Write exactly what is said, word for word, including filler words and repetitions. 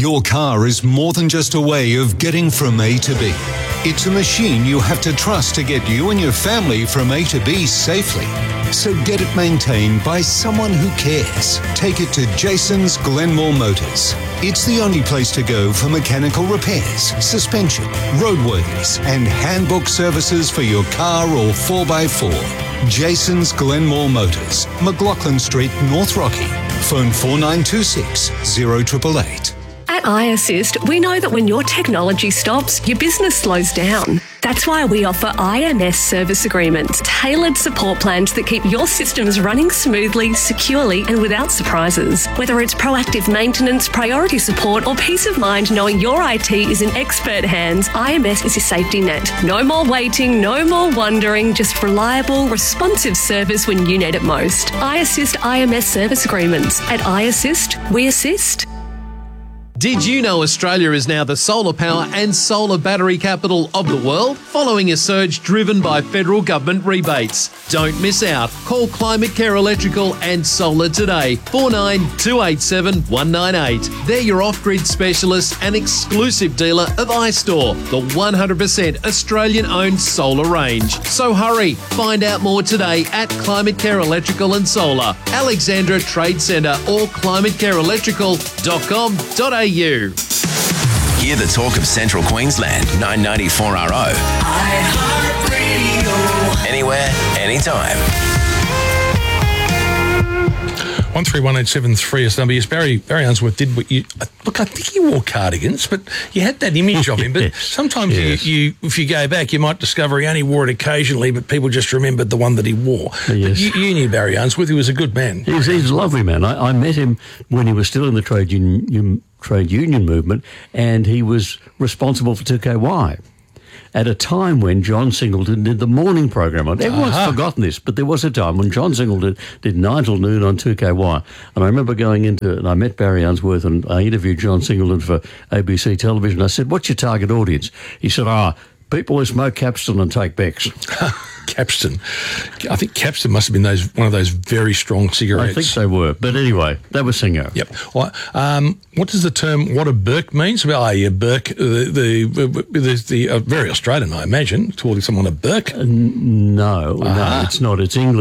Your car is more than just a way of getting from A to B. It's a machine you have to trust to get you and your family from A to B safely. So get it maintained by someone who cares. Take it to Jason's Glenmore Motors. It's the only place to go for mechanical repairs, suspension, roadworthies, and handbook services for your car or four by four. Jason's Glenmore Motors, McLaughlin Street, North Rocky. Phone four nine two six, zero eight eight eight. At iAssist, we know that when your technology stops, your business slows down. That's why we offer I M S service agreements, tailored support plans that keep your systems running smoothly, securely, and without surprises. Whether it's proactive maintenance, priority support, or peace of mind knowing your I T is in expert hands, I M S is your safety net. No more waiting, no more wondering, just reliable, responsive service when you need it most. iAssist I M S service agreements. At iAssist, we assist. Did you know Australia is now the solar power and solar battery capital of the world, following a surge driven by federal government rebates? Don't miss out. Call Climate Care Electrical and Solar today, four nine two eight seven one nine eight. They're your off-grid specialist and exclusive dealer of iStore, the one hundred percent Australian-owned solar range. So hurry, find out more today at Climate Care Electrical and Solar, Alexandra Trade Centre or climate care electrical dot com dot a u. Hear the talk of Central Queensland, nine ninety-four R O. iHeartRadio. Anywhere, anytime. One three one eight seven three is the number. Yes, Barry Barry Unsworth did what you look. I think he wore cardigans, but you had that image of him. But yes, sometimes yes. you, you, if you go back, you might discover he only wore it occasionally, but people just remembered the one that he wore. Yes. You, you knew Barry Unsworth. He was a good man. He's, he's a lovely man. I, I met him when he was still in the trade union trade union movement, and he was responsible for two K Y. At a time when John Singleton did the morning program. Everyone's uh-huh. forgotten this, but there was a time when John Singleton did nine till noon on two K Y. And I remember going into it, and I met Barry Unsworth, and I interviewed John Singleton for A B C television. I said, what's your target audience? He said, ah, oh, people who smoke Capstan and take Bex. Capstan. I think Capstan must have been those one of those very strong cigarettes. I think they were. But anyway, that was Singo. Yep. Well, um, what does the term, what a Burke means? Well, oh, yeah, Burke, the, the, the, the uh, very Australian, I imagine, calling someone a Burke. Uh, no, uh-huh. no, it's not. It's English.